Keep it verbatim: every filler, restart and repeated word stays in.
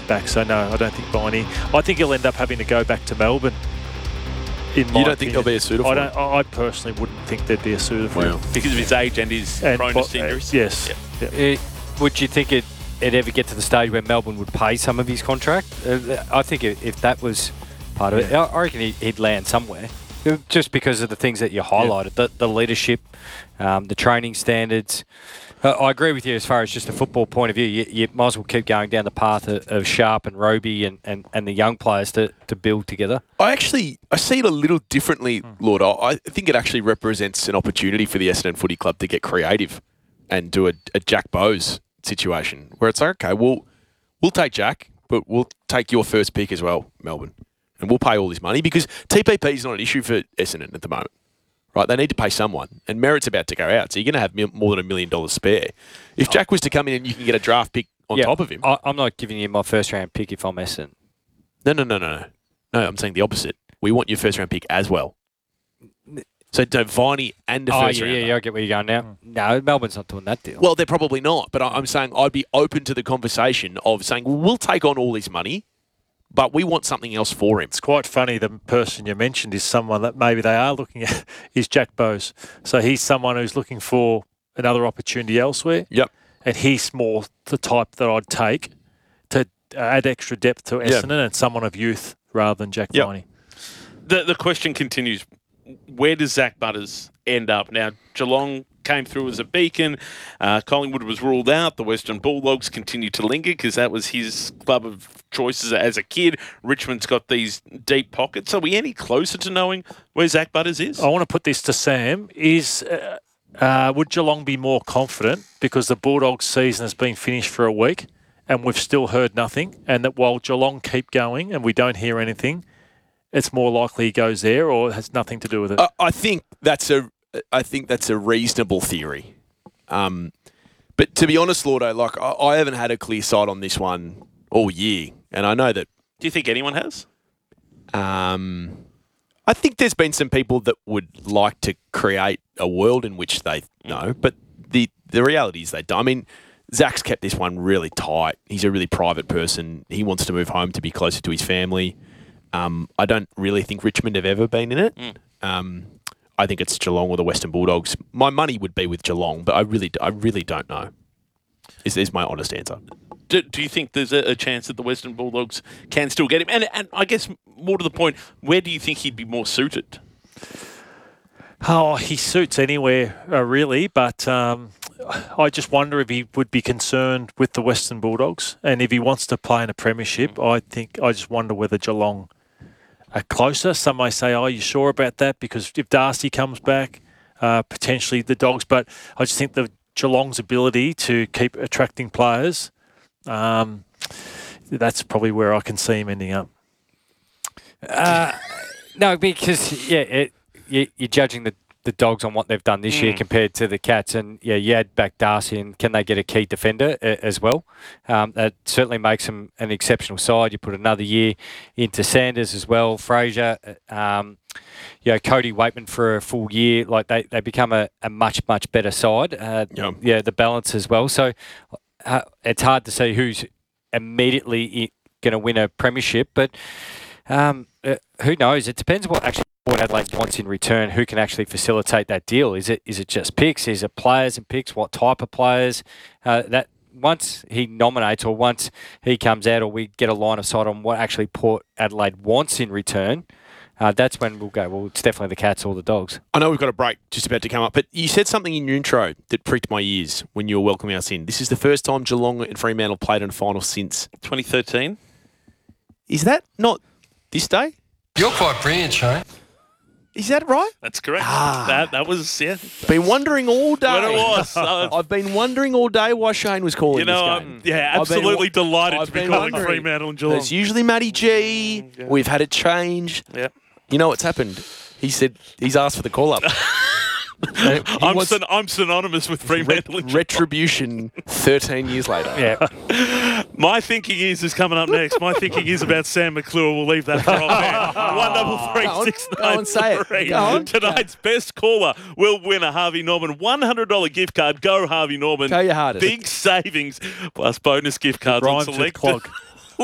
back. So, no, I don't think Viney. I think he'll end up having to go back to Melbourne. In my you don't opinion. think there'll be a suitor for I don't. I personally wouldn't think there'd be a suitor for Wow. him. Because of his age and his And proneness bo- to injuries? uh, yes. Yeah. Yeah. Uh, would you think it, it'd ever get to the stage where Melbourne would pay some of his contract? Uh, I think if, if that was part of it, Yeah. I I reckon he'd, he'd land somewhere. Uh, Just because of the things that you highlighted, the, the leadership, um, the training standards. Uh, I agree with you as far as just a football point of view. You, you might as well keep going down the path of, of Sharp and Roby and, and, and the young players to, to build together. I actually I see it a little differently, Lord. I, I think it actually represents an opportunity for the Essendon Footy Club to get creative and do a, a Jack Bowes situation where it's like, okay, we'll we'll take Jack, but we'll take your first pick as well, Melbourne, and we'll pay all this money because T P P is not an issue for Essendon at the moment. Right, they need to pay someone, and Merritt's about to go out, so you're going to have mil- more than a million dollars spare. If Jack was to come in and you can get a draft pick on Yeah, top of him, I, I'm not giving you my first round pick if I'm Essendon. no, no, no, no, no, no. I'm saying the opposite. We want your first round pick as well. So no, Viney and the Oh, first yeah, round. yeah, yeah, I get where you're going now. No, Melbourne's not doing that deal. Well, they're probably not, but I- I'm saying I'd be open to the conversation of saying, well, we'll take on all this money, but we want something else for him. It's quite funny. The person you mentioned is someone that maybe they are looking at is Jack Bowes. So he's someone who's looking for another opportunity elsewhere. Yep. And he's more the type that I'd take to add extra depth to Essendon and someone of youth rather than Jack Yep. Viney. The, the question continues. Where does Zach Butters end up? Now, Geelong came through as a beacon. Uh, Collingwood was ruled out. The Western Bulldogs continue to linger because that was his club of choices as a kid. Richmond's got these deep pockets. Are we any closer to knowing where Zach Butters is? I want to put this to Sam. Is uh, uh, would Geelong be more confident because the Bulldogs season has been finished for a week and we've still heard nothing, and that while Geelong keep going and we don't hear anything, it's more likely he goes there, or it has nothing to do with it? I, I think that's a, I think that's a reasonable theory. Um, but to be honest, Lordo, like I, I haven't had a clear sight on this one all year, and I know that. Do you think anyone has? Um, I think there's been some people that would like to create a world in which they know, but the the reality is they don't. I mean, Zach's kept this one really tight. He's a really private person. He wants to move home to be closer to his family. Um, I don't really think Richmond have ever been in it. Mm. Um, I think it's Geelong or the Western Bulldogs. My money would be with Geelong, but I really, I really don't know. Is is my honest answer. Do, do you think there's a, a chance that the Western Bulldogs can still get him? And, and I guess more to the point, where do you think he'd be more suited? Oh, he suits anywhere, uh, really, but um, I just wonder if he would be concerned with the Western Bulldogs, and if he wants to play in a premiership, I think I just wonder whether Geelong are closer. Some may say, "Oh, are you sure about that?" Because if Darcy comes back, uh, potentially the Dogs, but I just think the Geelong's ability to keep attracting players, um, that's probably where I can see him ending up. Uh, no, because yeah, it, you, you're judging the, the Dogs on what they've done this Mm. year compared to the Cats, and yeah, you add back Darcy, and can they get a key defender a, as well? Um, that certainly makes them an exceptional side. You put another year into Sanders as well, Fraser, um, you know, Cody Waitman for a full year. Like they, they become a, a much much better side. Uh, Yeah. yeah, the balance as well. So uh, it's hard to see who's immediately going to win a premiership, but. Um, uh, who knows? It depends what actually Port Adelaide wants in return. Who can actually facilitate that deal? Is it is it just picks? Is it players and picks? What type of players? Uh, that once he nominates or once he comes out, or we get a line of sight on what actually Port Adelaide wants in return, uh, that's when we'll go. Well, it's definitely the Cats or the Dogs. I know we've got a break just about to come up, but you said something in your intro that pricked my ears when you were welcoming us in. This is the first time Geelong and Fremantle played in a final since twenty thirteen? Is that not this day? You're quite brilliant, Shane. Is that right? That's correct. Ah. That that was, yeah. Been wondering all day. What it was. Uh, I've been wondering all day why Shane was calling you know, this game. I'm, yeah, I've been absolutely wa- delighted I've to be been calling wondering. Fremantle and Geelong. It's usually Matty G. Mm, yeah. We've had it change. Yeah. You know what's happened? He said he's asked for the call up. He I'm, wants syn- I'm synonymous with Fremantle and Geelong. retribution thirteen years later. Yeah, My thinking is is coming up next. My thinking is about Sam McClure. We'll leave that for off air. One double three Go on, six go nine on, say it. three. Go on. Tonight's best caller will win a Harvey Norman one hundred dollars gift card. Go Harvey Norman. Go your hardest. Big savings plus bonus gift cards on Rhymes with select clog.